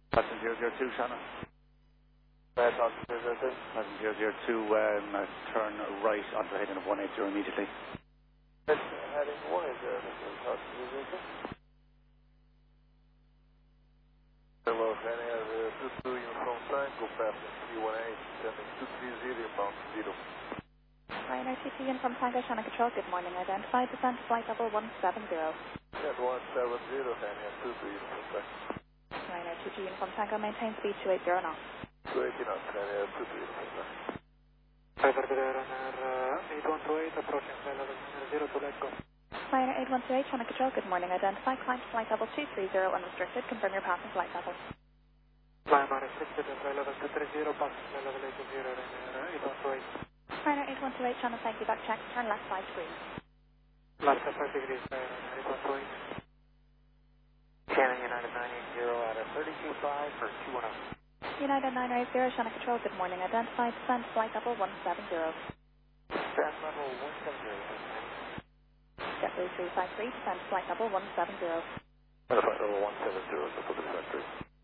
Passenger 002, Shannon. Passenger 002. Passenger 002, turn right onto the heading of 180 immediately. Heading 180, passenger 002. Hello, Daniel 22 Uniform Tango, passing 318, sending 230, inbound 0. Ryanair 22 Uniform Tango, Shannon Control, good morning. Identify, descent to flight level 170. Yeah, 170, Daniel 22 Uniform Tango. Ryanair 22 Uniform Tango, maintain speed 280 knots. 280 knots, Daniel 22 Uniform Tango. Ryanair 8128, approaching flight level 02, let's go. Ryanair 8128, Shannon Control, good morning. Identify, climb to flight level 230, unrestricted. Confirm your passing flight level. Climb unrestricted, flight level 230, passing flight level 80, Ryanair 8128. Ryanair 8128, Shannon, thank you. Back check, turn left 5 degrees. Left 5 degrees, Ryanair 8128. Shannon United 980 at a 32.5 for 210. United 980, Shannon Control, good morning. Identify, descent to flight level 170. Descent level 170. JetBlue 353, descent to flight level 170. Flight level 170, so for the descent 3.